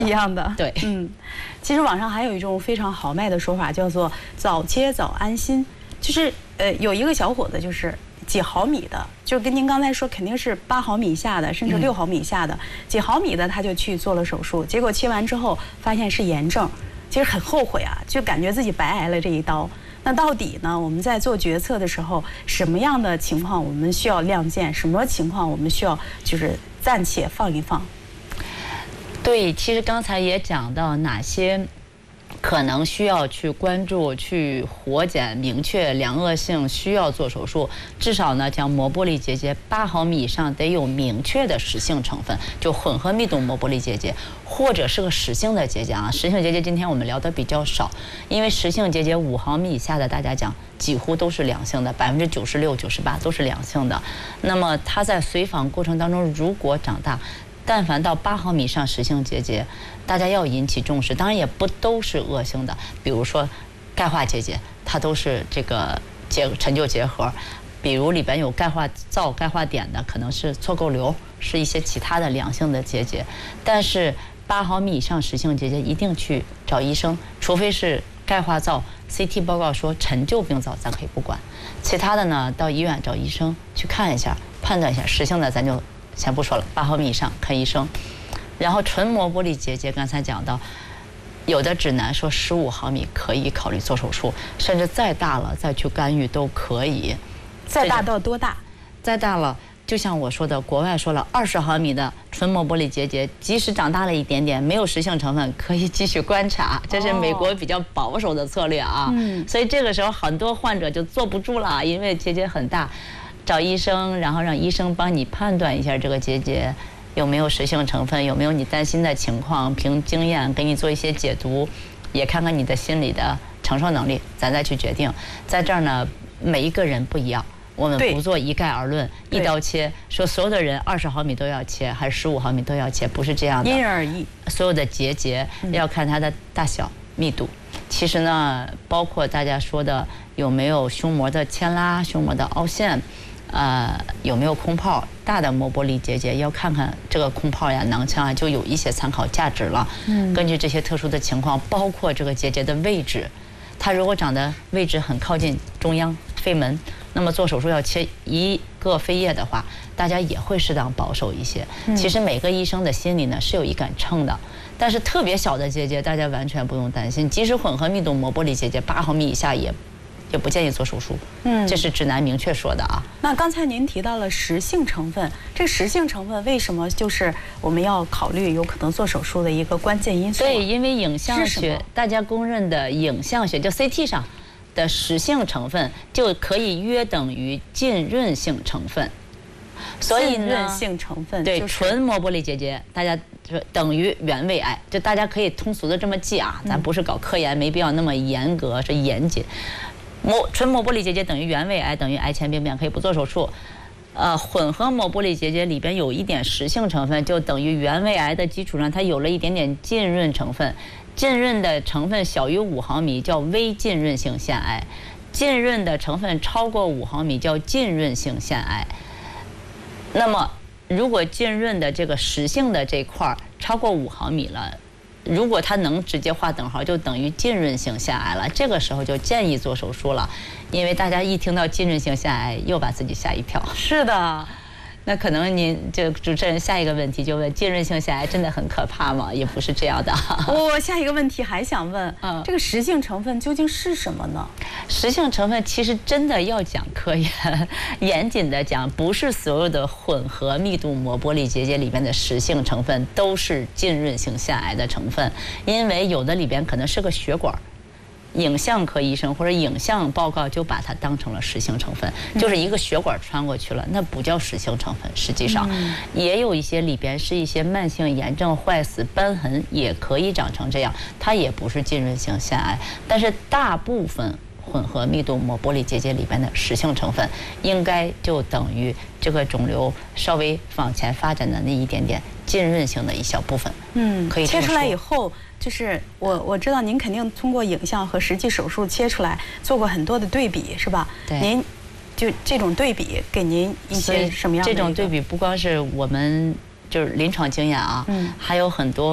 一样的。 对， 其实网上还有一种非常豪迈的说法，叫做早切早安心，就是有一个小伙子就是几毫米的，就是跟您刚才说肯定是8毫米以下的，甚至6毫米以下的，几毫米的他就去做了手术，结果切完之后发现是炎症，其实很后悔啊，就感觉自己白挨了这一刀。那到底呢？我们在做决策的时候，什么样的情况我们需要亮剑，什么情况我们需要就是暂且放一放？ 对，其实刚才也讲到哪些可能需要去关注、去活检、明确良恶性，需要做手术。至少呢，讲膜玻璃结节8毫米以上得有明确的实性成分，就混合密度膜玻璃结节，或者是个实性的结节啊。实性结节今天我们聊的比较少，因为实性结节5毫米以下的，大家讲几乎都是良性的，96%、98%都是良性的。那么它在随访过程当中，如果长大，但凡到8毫米以上实性结节，大家要引起重视。当然也不都是恶性的，比如说钙化结节，它都是这个陈旧结核；比如里边有钙化灶、钙化点的，可能是错构瘤，是一些其他的良性的结节。但是8毫米以上实性结节一定去找医生，除非是钙化灶 CT 报告说陈旧病灶，咱可以不管。其他的呢，到医院找医生去看一下，判断一下实性的，咱就先不说了，8毫米以上看医生。然后纯膜玻璃结节，刚才讲到，有的指南说15毫米可以考虑做手术，甚至再大了再去干预都可以。 再大到多大？ 再大了，就像我说的，国外说了20毫米的纯膜玻璃结节，即使长大了一点点，没有实性成分，可以继续观察。这是美国比较保守的策略啊。所以这个时候很多患者就坐不住了，因为结节很大。找医生，然后让医生帮你判断一下这个结节有没有实性成分，有没有你担心的情况，凭经验给你做一些解读，也看看你的心理的承受能力，咱再去决定。在这儿呢，每一个人不一样，我们不做一概而论，一刀切，说所有的人20毫米都要切，还是15毫米都要切，不是这样的， 因人而异。 所有的结节要看它的大小、密度。其实呢，包括大家说的有没有胸膜的牵拉、胸膜的凹陷。有没有空泡？大的膜玻璃结节要看看这个空泡呀、囊腔啊，就有一些参考价值了。根据这些特殊的情况，包括这个结节的位置，它如果长的位置很靠近中央肺门，那么做手术要切一个肺叶的话，大家也会适当保守一些。其实每个医生的心里呢是有一杆秤的，但是特别小的结节大家完全不用担心，即使混合密度膜玻璃结节8毫米以下也不建议做手术，这是指南明确说的啊。 那刚才您提到了实性成分，这个实性成分为什么就是我们要考虑有可能做手术的一个关键因素？ 对，因为影像学大家公认的影像学，就 CT 上的实性成分就可以约等于浸润性成分。所以呢，浸润性成分对纯膜玻璃结节，大家等于原位癌，就大家可以通俗的这么记啊，咱不是搞科研，没必要那么严格，是严谨。纯膜玻璃结节等于原位癌，等于癌前病变，可以不做手术。混合膜玻璃结节里边有一点实性成分，就等于原位癌的基础上，它有了一点点浸润成分。浸润的成分小于5毫米叫微浸润性腺癌，浸润的成分超过5毫米叫浸润性腺癌。那么，如果浸润的这个实性的这块超过5毫米了，如果它能直接划等号，就等于浸润性腺癌了。这个时候就建议做手术了，因为大家一听到浸润性腺癌，又把自己吓一跳。 是的。 那可能您这主持人下一个问题就问：浸润性腺癌真的很可怕吗？也不是这样的。 我下一个问题还想问，这个实性成分究竟是什么呢？ 实性成分其实真的要讲科研，严谨的讲，不是所有的混合密度膜玻璃结节里边的实性成分都是浸润性腺癌的成分，因为有的里边可能是个血管。影像科医生或者影像报告就把它当成了实性成分，就是一个血管穿过去了，那不叫实性成分。实际上，也有一些里边是一些慢性炎症、坏死、瘢痕，也可以长成这样，它也不是浸润性腺癌。但是大部分混合密度膜玻璃结节里边的实性成分，应该就等于这个肿瘤稍微往前发展的那一点点浸润性的一小部分。可以切出来以后。就是我知道您肯定通过影像和实际手术切出来做过很多的对比，是吧？ 对。 您就这种对比给您一些什么样的？ 这种对比不光是我们就是临床经验啊，还有很多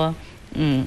嗯。